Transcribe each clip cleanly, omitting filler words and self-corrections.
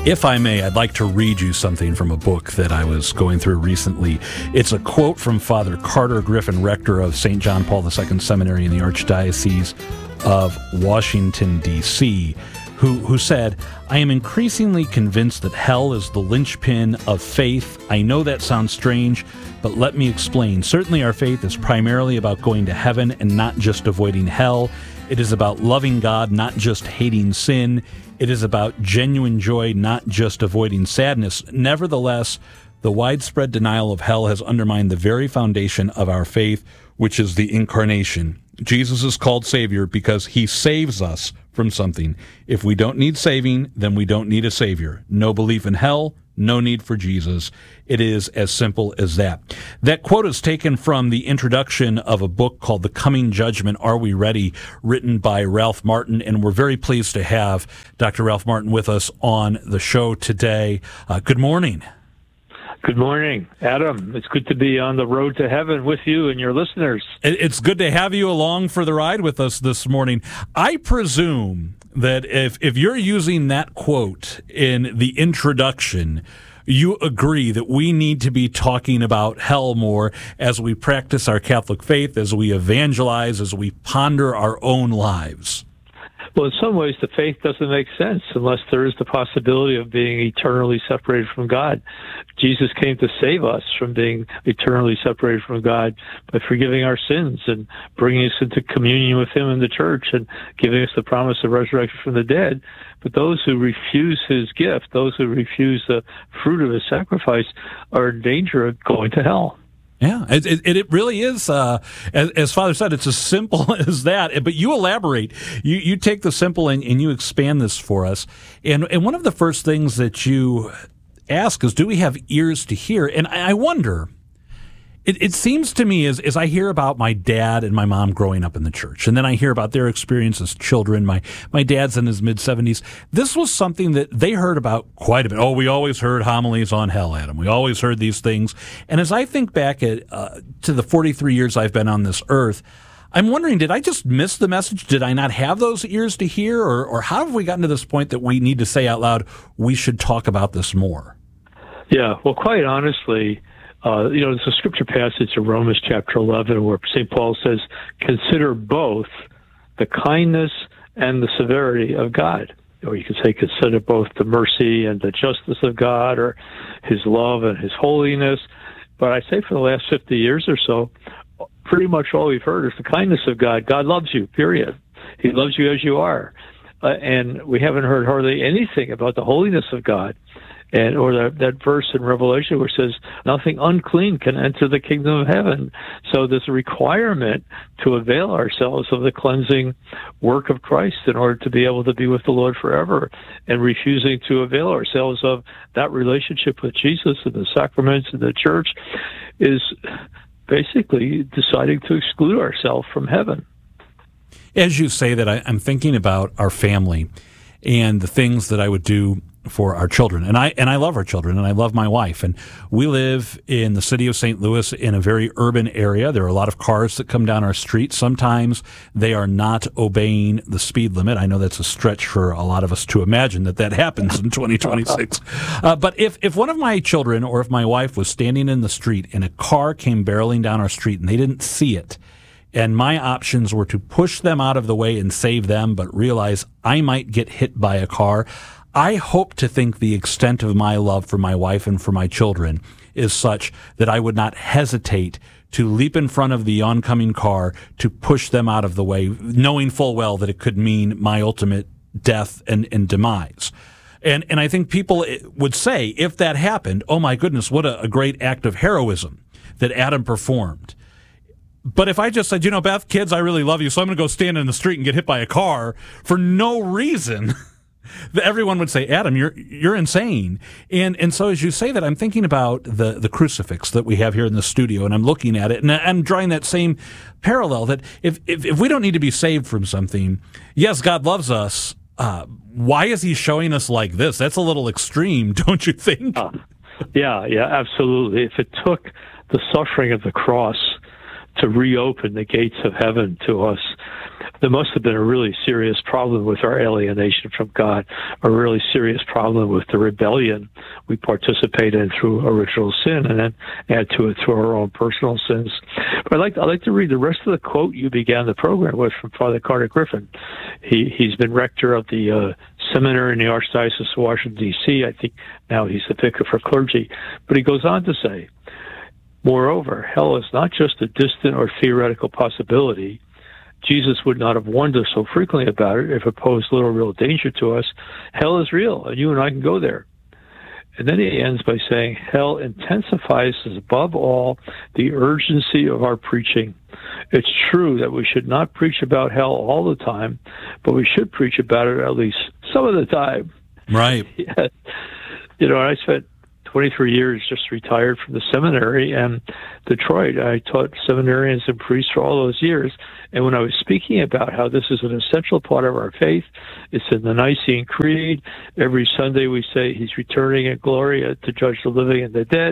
If I may, I'd like to read you something from a book that I was going through recently. It's a quote from Father Carter Griffin, rector of St. John Paul II Seminary in the Archdiocese of Washington, D.C., who said, "I am increasingly convinced that hell is the linchpin of faith. I know that sounds strange, but let me explain. Certainly our faith is primarily about going to heaven and not just avoiding hell. It is about loving God, not just hating sin. It is about genuine joy, not just avoiding sadness. Nevertheless, the widespread denial of hell has undermined the very foundation of our faith, which is the incarnation. Jesus is called Savior because he saves us from something. If we don't need saving, then we don't need a Savior. No belief in hell, no need for Jesus. It is as simple as that." That quote is taken from the introduction of a book called The Coming Judgment, Are We Ready?, written by Ralph Martin, and we're very pleased to have Dr. Ralph Martin with us on the show today. Good morning. Good morning, Adam. It's good to be on the road to heaven with you and your listeners. It's good to have you along for the ride with us this morning. I presume that if you're using that quote in the introduction, you agree that we need to be talking about hell more as we practice our Catholic faith, as we evangelize, as we ponder our own lives. Well, in some ways, the faith doesn't make sense unless there is the possibility of being eternally separated from God. Jesus came to save us from being eternally separated from God by forgiving our sins and bringing us into communion with him in the church and giving us the promise of resurrection from the dead. But those who refuse his gift, those who refuse the fruit of his sacrifice, are in danger of going to hell. Yeah, it really is, as Father said, it's as simple as that. But you elaborate. You take the simple and you expand this for us. And one of the first things that you ask is, do we have ears to hear? And I wonder, it seems to me as I hear about my dad and my mom growing up in the church, and then I hear about their experience as children, my dad's in his mid-70s, this was something that they heard about quite a bit. Oh, we always heard homilies on hell, Adam. We always heard these things. And as I think back to the 43 years I've been on this earth, I'm wondering, did I just miss the message? Did I not have those ears to hear? Or how have we gotten to this point that we need to say out loud, we should talk about this more? Yeah, well, quite honestly, there's a scripture passage in Romans chapter 11 where St. Paul says, consider both the kindness and the severity of God. Or you could say consider both the mercy and the justice of God, or his love and his holiness. But I say for the last 50 years or so, pretty much all we've heard is the kindness of God. God loves you, period. He loves you as you are. And we haven't heard hardly anything about the holiness of God. Or that verse in Revelation where it says, nothing unclean can enter the kingdom of heaven. So there's a requirement to avail ourselves of the cleansing work of Christ in order to be able to be with the Lord forever. And refusing to avail ourselves of that relationship with Jesus and the sacraments and the church is basically deciding to exclude ourselves from heaven. As you say that, I'm thinking about our family and the things that I would do for our children. And I love our children, and I love my wife. And we live in the city of St. Louis in a very urban area. There are a lot of cars that come down our street. Sometimes they are not obeying the speed limit. I know that's a stretch for a lot of us to imagine that happens in 2026. But if one of my children or if my wife was standing in the street and a car came barreling down our street and they didn't see it, and my options were to push them out of the way and save them, but realize I might get hit by a car, I hope to think the extent of my love for my wife and for my children is such that I would not hesitate to leap in front of the oncoming car to push them out of the way, knowing full well that it could mean my ultimate death and demise. And I think people would say, if that happened, oh my goodness, what a great act of heroism that Adam performed. But if I just said, Beth, kids, I really love you, so I'm going to go stand in the street and get hit by a car for no reason, everyone would say, Adam, you're insane. And so as you say that, I'm thinking about the crucifix that we have here in the studio, and I'm looking at it, and I'm drawing that same parallel that if we don't need to be saved from something, yes, God loves us, why is he showing us like this? That's a little extreme, don't you think? Yeah, absolutely. If it took the suffering of the cross to reopen the gates of heaven to us, there must have been a really serious problem with our alienation from God, a really serious problem with the rebellion we participate in through original sin, and then add to it through our own personal sins. But I'd like to read the rest of the quote you began the program with from Father Carter Griffin. He's been rector of the seminary in the Archdiocese of Washington, D.C. I think now he's the vicar for clergy. But he goes on to say, moreover, hell is not just a distant or theoretical possibility. Jesus would not have warned us so frequently about it if it posed little real danger to us. Hell is real, and you and I can go there. And then he ends by saying, hell intensifies, above all, the urgency of our preaching. It's true that we should not preach about hell all the time, but we should preach about it at least some of the time. Right. Yeah. I spent 23 years just retired from the seminary in Detroit. I taught seminarians and priests for all those years. And when I was speaking about how this is an essential part of our faith, it's in the Nicene Creed. Every Sunday we say he's returning in glory to judge the living and the dead.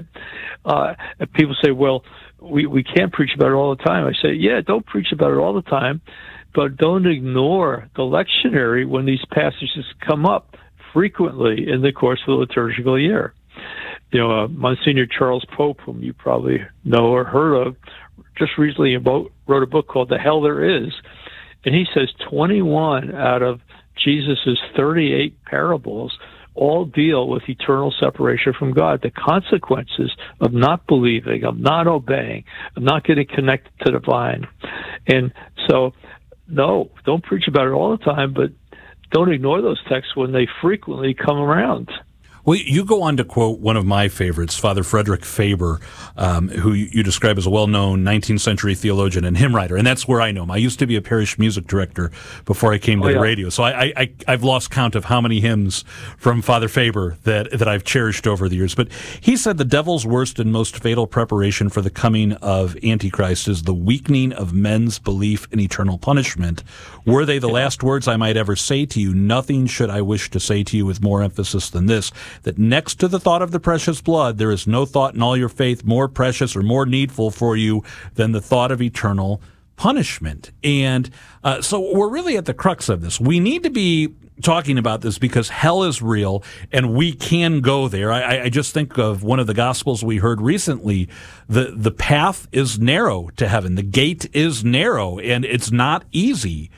And people say, well, we can't preach about it all the time. I say, yeah, don't preach about it all the time, but don't ignore the lectionary when these passages come up frequently in the course of the liturgical year. Monsignor Charles Pope, whom you probably know or heard of, just recently wrote a book called The Hell There Is, and he says 21 out of Jesus's 38 parables all deal with eternal separation from God, the consequences of not believing, of not obeying, of not getting connected to the vine. And so, no, don't preach about it all the time, but don't ignore those texts when they frequently come around. Well, you go on to quote one of my favorites, Father Frederick Faber, who you describe as a well-known 19th century theologian and hymn writer, and that's where I know him. I used to be a parish music director before I came to the radio, so I've lost count of how many hymns from Father Faber that I've cherished over the years. But he said the devil's worst and most fatal preparation for the coming of Antichrist is the weakening of men's belief in eternal punishment. Were they the last words I might ever say to you, nothing should I wish to say to you with more emphasis than this, that next to the thought of the precious blood, there is no thought in all your faith more precious or more needful for you than the thought of eternal punishment. And so we're really at the crux of this. We need to be talking about this because hell is real and we can go there. I just think of one of the Gospels we heard recently. The path is narrow to heaven. The gate is narrow and it's not easy.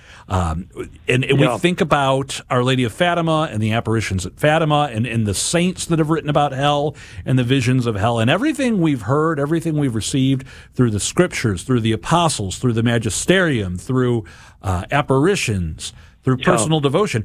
We think about Our Lady of Fatima and the apparitions at Fatima and the saints that have written about hell and the visions of hell and everything we've heard, everything we've received through the scriptures, through the apostles, through the magisterium, through apparitions, through personal devotion.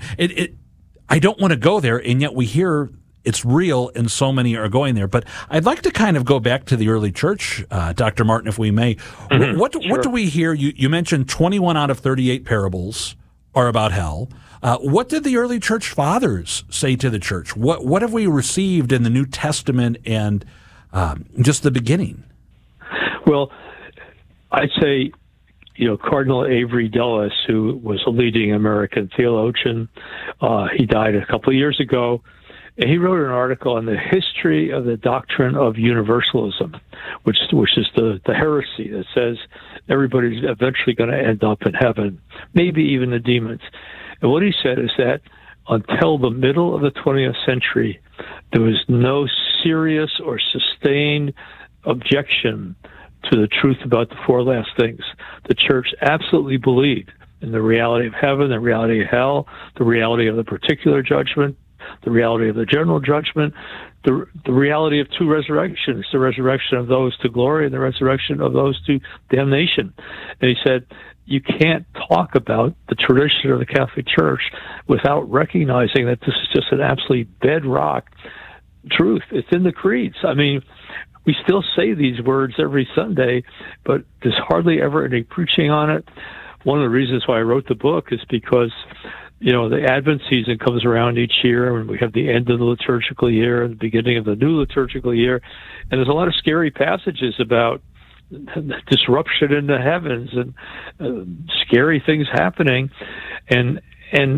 I don't want to go there, and yet we hear it's real, and so many are going there. But I'd like to kind of go back to the early church, Dr. Martin, if we may. Mm-hmm. What do we hear? You mentioned 21 out of 38 parables are about hell. What did the early church fathers say to the church? What have we received in the New Testament and just the beginning? Well, I'd say, Cardinal Avery Dulles, who was a leading American theologian, he died a couple of years ago, and he wrote an article on the history of the doctrine of universalism, which is the heresy that says everybody's eventually going to end up in heaven, maybe even the demons. And what he said is that until the middle of the 20th century, there was no serious or sustained objection to the truth about the four last things. The church absolutely believed in the reality of heaven, the reality of hell, the reality of the particular judgment, the reality of the general judgment, the reality of two resurrections, the resurrection of those to glory and the resurrection of those to damnation. And he said, you can't talk about the tradition of the Catholic Church without recognizing that this is just an absolutely bedrock truth. It's in the creeds. I mean, we still say these words every Sunday, but there's hardly ever any preaching on it. One of the reasons why I wrote the book is because, the Advent season comes around each year, and we have the end of the liturgical year and the beginning of the new liturgical year, and there's a lot of scary passages about disruption in the heavens and scary things happening, and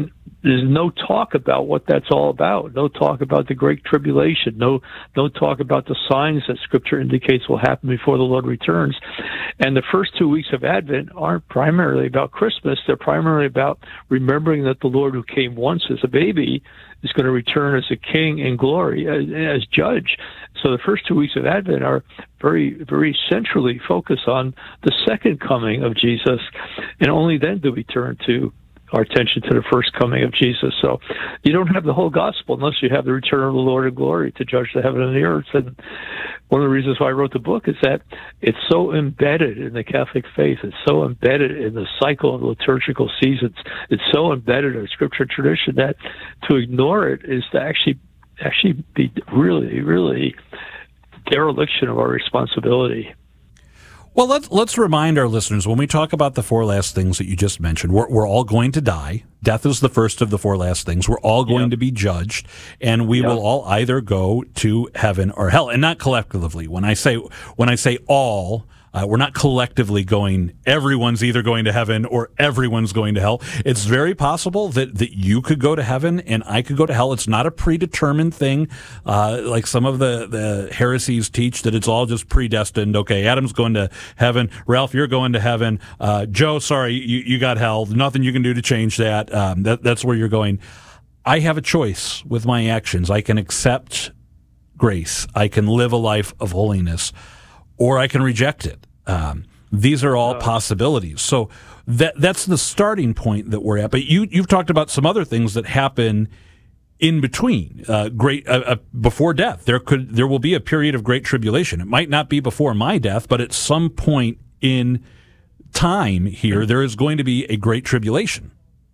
there's no talk about what that's all about. No talk about the Great Tribulation. No talk about the signs that Scripture indicates will happen before the Lord returns. And the first 2 weeks of Advent aren't primarily about Christmas. They're primarily about remembering that the Lord who came once as a baby is going to return as a king in glory, as judge. So the first 2 weeks of Advent are very, very centrally focused on the second coming of Jesus. And only then do we turn to our attention to the first coming of Jesus. So you don't have the whole gospel unless you have the return of the Lord in glory to judge the heaven and the earth. And one of the reasons why I wrote the book is that it's so embedded in the Catholic faith. It's so embedded in the cycle of liturgical seasons. It's so embedded in Scripture tradition that to ignore it is to actually be really, really dereliction of our responsibility. Well, let's remind our listeners, when we talk about the four last things that you just mentioned, we're all going to die. Death is the first of the four last things. We're all going to be judged, and we will all either go to heaven or hell, and not collectively. When I say all, we're not collectively going, everyone's either going to heaven or everyone's going to hell. It's very possible that you could go to heaven and I could go to hell. It's not a predetermined thing, like some of the heresies teach, that it's all just predestined. Okay, Adam's going to heaven. Ralph, you're going to heaven. Joe, sorry, you got hell. Nothing you can do to change that. That's where you're going. I have a choice with my actions. I can accept grace. I can live a life of holiness, or I can reject it. These are all possibilities. So that's the starting point that we're at. But you've talked about some other things that happen in between, before death. There will be a period of great tribulation. It might not be before my death, but at some point in time here, there is going to be a great tribulation.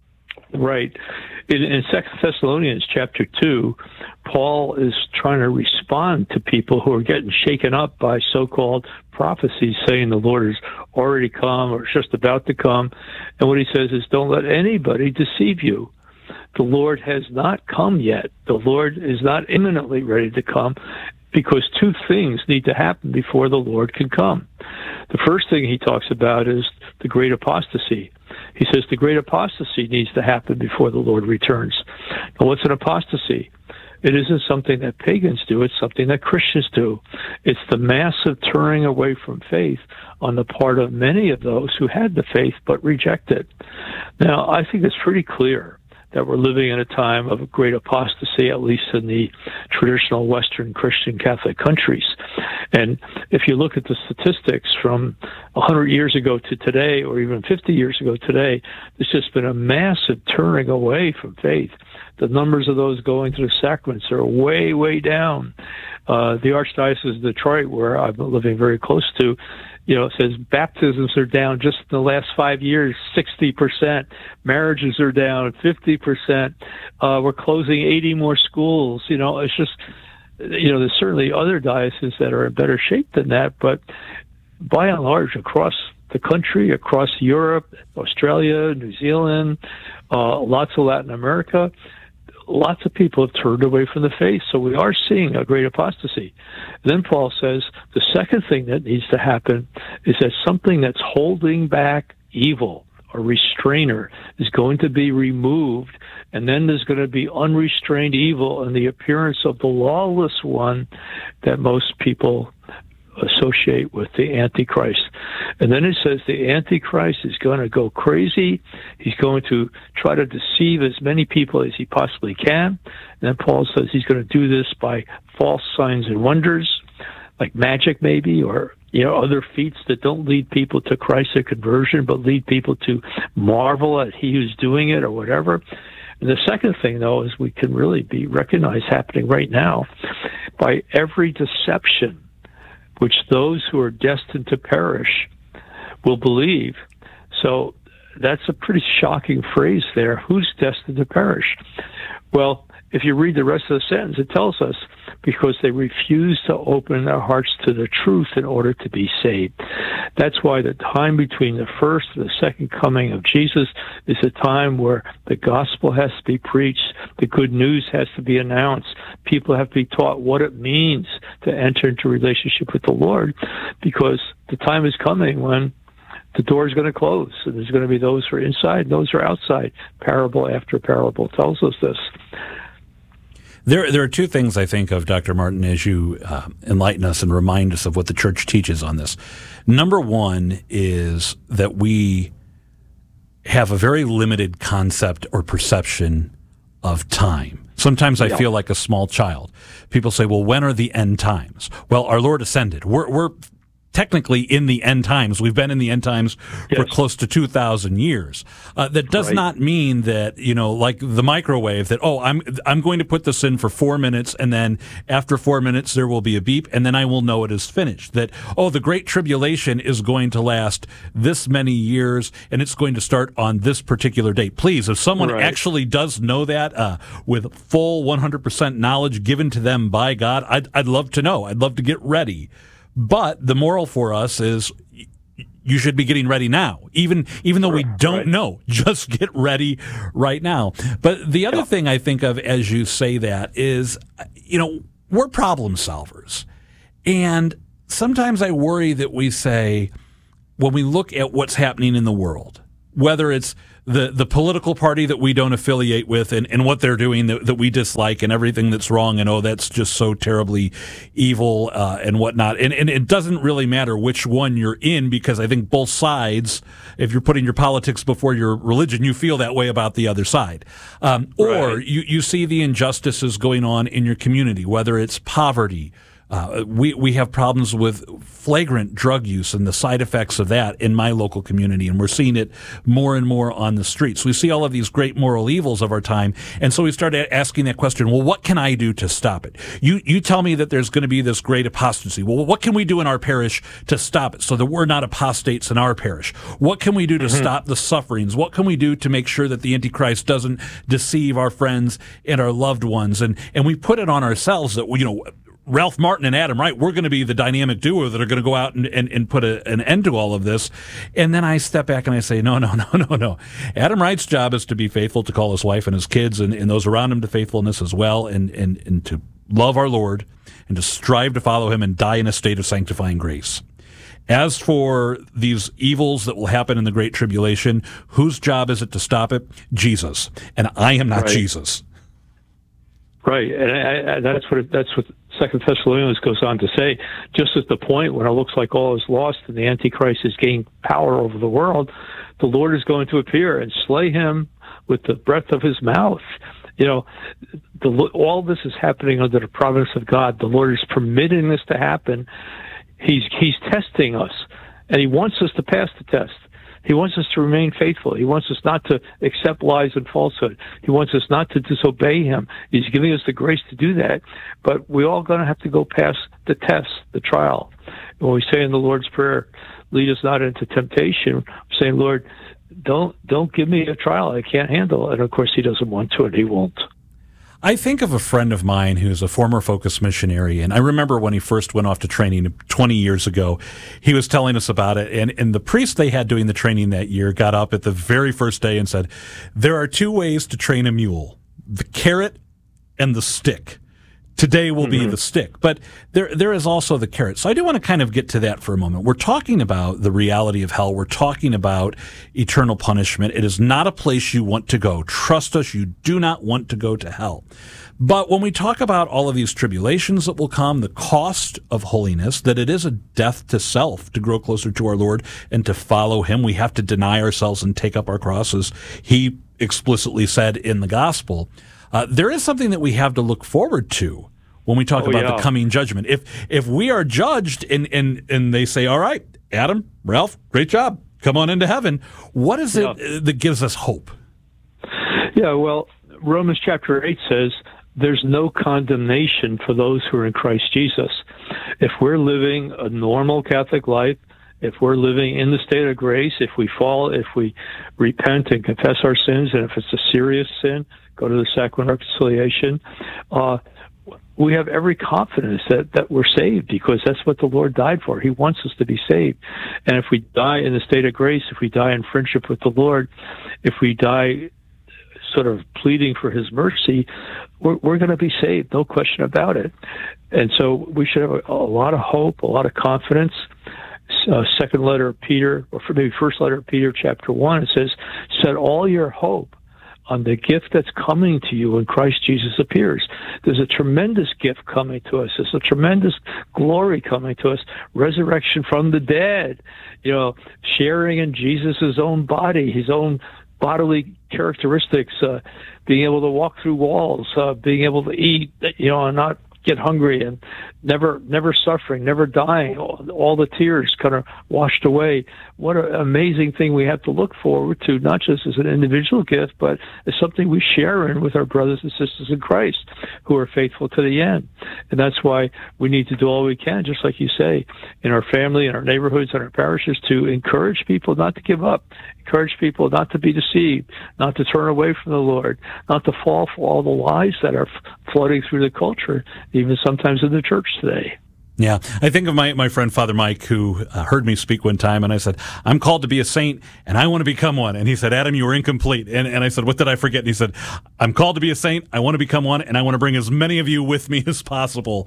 Right. In 2 Thessalonians chapter 2, Paul is trying to respond to people who are getting shaken up by so-called prophecies saying the Lord has already come or is just about to come. And what he says is, don't let anybody deceive you. The Lord has not come yet. The Lord is not imminently ready to come, because two things need to happen before the Lord can come. The first thing he talks about is the great apostasy. He says the great apostasy needs to happen before the Lord returns. Now, what's an apostasy? It isn't something that pagans do. It's something that Christians do. It's the massive turning away from faith on the part of many of those who had the faith but rejected. Now, I think it's pretty clear that we're living in a time of great apostasy, at least in the traditional Western Christian Catholic countries. And if you look at the statistics from 100 years ago to today, or even 50 years ago today, there's just been a massive turning away from faith. The numbers of those going through the sacraments are way, way down. The Archdiocese of Detroit, where I'm living very close to, it says baptisms are down just in the last 5 years, 60%. Marriages are down 50%. We're closing 80 more schools. It's just, there's certainly other dioceses that are in better shape than that, but by and large, across the country, across Europe, Australia, New Zealand, lots of Latin America, lots of people have turned away from the faith. So we are seeing a great apostasy. And then Paul says the second thing that needs to happen is that something that's holding back evil, or restrainer, is going to be removed, and then there's going to be unrestrained evil and the appearance of the lawless one that most people associate with the Antichrist. And then it says the Antichrist is going to go crazy. He's going to try to deceive as many people as he possibly can. And then Paul says he's going to do this by false signs and wonders, like magic maybe, or other feats that don't lead people to Christ or conversion, but lead people to marvel at he who's doing it or whatever. And the second thing, though, is we can really be recognized happening right now by every deception which those who are destined to perish will believe. So that's a pretty shocking phrase there. Who's destined to perish? Well, if you read the rest of the sentence, it tells us because they refuse to open their hearts to the truth in order to be saved. That's why the time between the first and the second coming of Jesus is a time where the gospel has to be preached, the good news has to be announced, people have to be taught what it means to enter into relationship with the Lord, because the time is coming when the door's going to close, and there's going to be those who are inside and those who are outside. Parable after parable tells us this. There are two things I think of, Dr. Martin, as you enlighten us and remind us of what the church teaches on this. Number one is that we have a very limited concept or perception of time. Sometimes I feel like a small child. People say, well, when are the end times? Well, our Lord ascended. We're technically in the end times. We've been in the end times for close to 2,000 years. That does not mean that, like the microwave, that, I'm going to put this in for 4 minutes, and then after 4 minutes there will be a beep, and then I will know it is finished. That, the Great Tribulation is going to last this many years, and it's going to start on this particular date. Please, if someone actually does know that with full 100% knowledge given to them by God, I'd love to know. I'd love to get ready. But the moral for us is you should be getting ready now, even though we don't know. Just get ready right now. But the other thing I think of as you say that is, we're problem solvers. And sometimes I worry that we say, when we look at what's happening in the world, whether it's the political party that we don't affiliate with and what they're doing that we dislike and everything that's wrong and that's just so terribly evil and whatnot. And it doesn't really matter which one you're in, because I think both sides, if you're putting your politics before your religion, you feel that way about the other side. Or you see the injustices going on in your community, whether it's poverty. We have problems with flagrant drug use and the side effects of that in my local community, and we're seeing it more and more on the streets. We see all of these great moral evils of our time, and so we started asking that question, well, what can I do to stop it? You tell me that there's going to be this great apostasy. Well, what can we do in our parish to stop it so that we're not apostates in our parish? What can we do to stop the sufferings? What can we do to make sure that the Antichrist doesn't deceive our friends and our loved ones? And we put it on ourselves that, Ralph Martin and Adam Wright, we're going to be the dynamic duo that are going to go out and put an end to all of this. And then I step back and I say, no. Adam Wright's job is to be faithful, to call his wife and his kids and those around him to faithfulness as well, and to love our Lord and to strive to follow him and die in a state of sanctifying grace. As for these evils that will happen in the Great Tribulation, whose job is it to stop it? Jesus. And I am not Jesus. Right, and that's what Second Thessalonians goes on to say. Just at the point when it looks like all is lost and the Antichrist has gained power over the world, the Lord is going to appear and slay him with the breath of his mouth. All this is happening under the providence of God. The Lord is permitting this to happen. He's testing us, and he wants us to pass the test. He wants us to remain faithful. He wants us not to accept lies and falsehood. He wants us not to disobey him. He's giving us the grace to do that. But we're all going to have to go past the test, the trial. When we say in the Lord's Prayer, lead us not into temptation, we're saying, Lord, don't give me a trial I can't handle. And of course, he doesn't want to, and he won't. I think of a friend of mine who's a former Focus missionary, and I remember when he first went off to training 20 years ago, he was telling us about it, and the priest they had doing the training that year got up at the very first day and said, there are two ways to train a mule, the carrot and the stick. Today will be the stick, but there is also the carrot. So I do want to kind of get to that for a moment. We're talking about the reality of hell. We're talking about eternal punishment. It is not a place you want to go. Trust us, you do not want to go to hell. But when we talk about all of these tribulations that will come, the cost of holiness, that it is a death to self to grow closer to our Lord and to follow him, we have to deny ourselves and take up our crosses. He explicitly said in the gospel. There is something that we have to look forward to when we talk about the coming judgment. If we are judged and they say, all right, Adam, Ralph, great job, come on into heaven, what is it that gives us hope? Yeah, well, Romans chapter 8 says there's no condemnation for those who are in Christ Jesus. If we're living a normal Catholic life, if we're living in the state of grace, if we fall, if we repent and confess our sins, and if it's a serious sin, go to the sacrament of reconciliation, we have every confidence that we're saved, because that's what the Lord died for. He wants us to be saved. And if we die in the state of grace, if we die in friendship with the Lord, if we die sort of pleading for his mercy, we're going to be saved, no question about it. And so we should have a lot of hope, a lot of confidence. second letter of Peter, or maybe first letter of Peter, chapter 1, it says, set all your hope on the gift that's coming to you when Christ Jesus appears. There's a tremendous gift coming to us. There's a tremendous glory coming to us. Resurrection from the dead, sharing in Jesus' own body, his own bodily characteristics, being able to walk through walls, being able to eat, and not get hungry, and never suffering, never dying, all the tears kind of washed away. What an amazing thing we have to look forward to, not just as an individual gift, but as something we share in with our brothers and sisters in Christ who are faithful to the end. And that's why we need to do all we can, just like you say, in our family, in our neighborhoods, in our parishes, to encourage people not to give up, encourage people not to be deceived, not to turn away from the Lord, not to fall for all the lies that are flooding through the culture, even sometimes in the church today. Yeah, I think of my friend Father Mike, who heard me speak one time, and I said, I'm called to be a saint, and I want to become one. And he said, Adam, you were incomplete. And I said, what did I forget? And he said, I'm called to be a saint, I want to become one, and I want to bring as many of you with me as possible.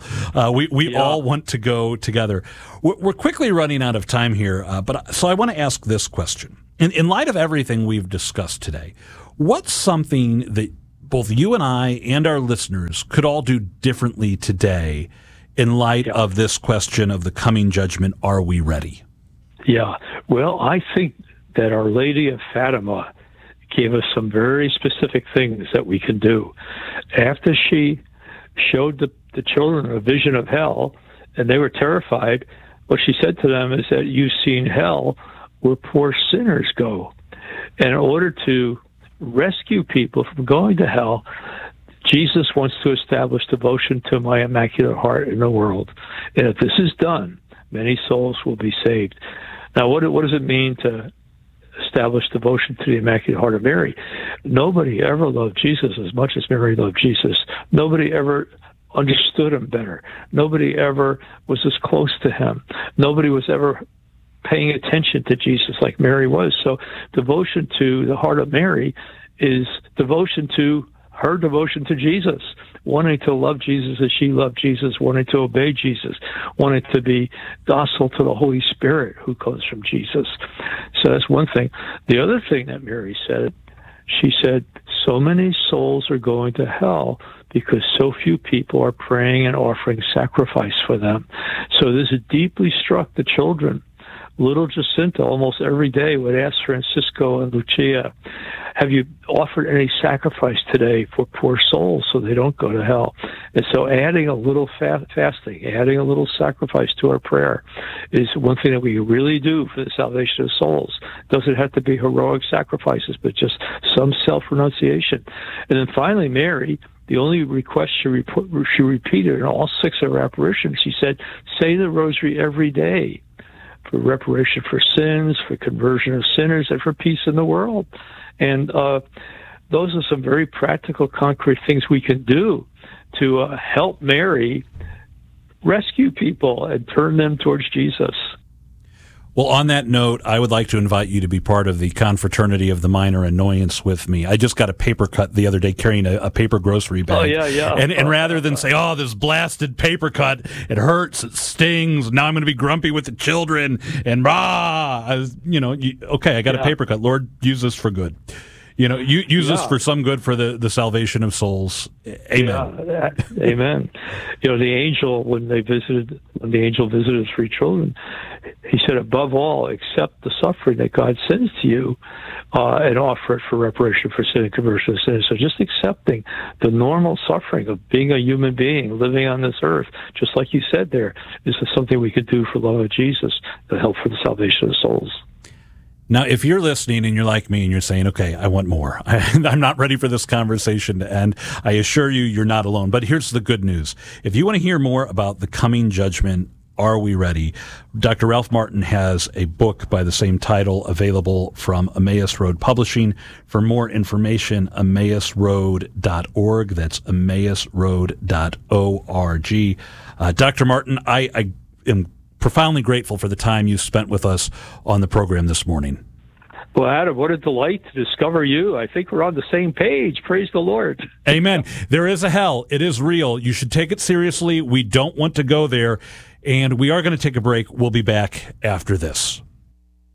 We all want to go together. We're quickly running out of time here, so I want to ask this question. In light of everything we've discussed today, what's something that both you and I and our listeners could all do differently today in light of this question of the coming judgment? Are we ready? Yeah. Well, I think that Our Lady of Fatima gave us some very specific things that we can do. After she showed the children a vision of hell, and they were terrified, what she said to them is that you've seen hell where poor sinners go. And in order to rescue people from going to hell, Jesus wants to establish devotion to my Immaculate Heart in the world. And if this is done, many souls will be saved. Now, what does it mean to establish devotion to the Immaculate Heart of Mary? Nobody ever loved Jesus as much as Mary loved Jesus. Nobody ever understood him better. Nobody ever was as close to him. Nobody was ever paying attention to Jesus like Mary was. So devotion to the Heart of Mary is devotion to her devotion to Jesus, wanting to love Jesus as she loved Jesus, wanting to obey Jesus, wanting to be docile to the Holy Spirit who comes from Jesus. So that's one thing. The other thing that Mary said, she said, so many souls are going to hell because so few people are praying and offering sacrifice for them. So this deeply struck the children. Little Jacinta almost every day would ask Francisco and Lucia, have you offered any sacrifice today for poor souls so they don't go to hell? And so adding a little fasting, adding a little sacrifice to our prayer is one thing that we really do for the salvation of souls. Doesn't have to be heroic sacrifices, but just some self-renunciation. And then finally, Mary, the only request she repeated in all 6 of her apparitions, she said, say the rosary every day, for reparation for sins, for conversion of sinners, and for peace in the world. And those are some very practical, concrete things we can do to help Mary rescue people and turn them towards Jesus. Well, on that note, I would like to invite you to be part of the Confraternity of the Minor Annoyance with me. I just got a paper cut the other day carrying a paper grocery bag. Oh, yeah. And rather than say, oh, this blasted paper cut, it hurts, it stings, now I'm going to be grumpy with the children, and okay, I got a paper cut. Lord, use this for good. Use this for some good for the salvation of souls. Amen. Yeah, amen. The angel, when the angel visited 3 children, he said, above all, accept the suffering that God sends to you and offer it for reparation for sin and conversion of sin. So just accepting the normal suffering of being a human being, living on this earth, just like you said there, is something we could do for the love of Jesus to help for the salvation of souls. Now, if you're listening and you're like me and you're saying, okay, I want more. I'm not ready for this conversation to end. I assure you, you're not alone. But here's the good news. If you want to hear more about the coming judgment, are we ready? Dr. Ralph Martin has a book by the same title available from Emmaus Road Publishing. For more information, emmausroad.org. That's emmausroad.org. Dr. Martin, I am profoundly grateful for the time you spent with us on the program this morning. Well, Adam, what a delight to discover you. I think we're on the same page. Praise the Lord. Amen. There is a hell. It is real. You should take it seriously. We don't want to go there. And we are going to take a break. We'll be back after this.